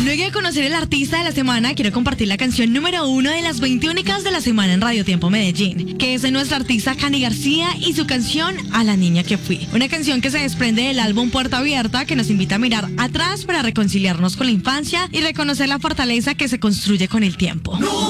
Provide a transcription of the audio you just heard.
Luego de conocer el artista de la semana, quiero compartir la canción número 1 de las 20 únicas de la semana en Radio Tiempo Medellín, que es de nuestra artista Cani García y su canción A la niña que fui. Una canción que se desprende del álbum Puerta Abierta, que nos invita a mirar atrás para reconciliarnos con la infancia y reconocer la fortaleza que se construye con el tiempo.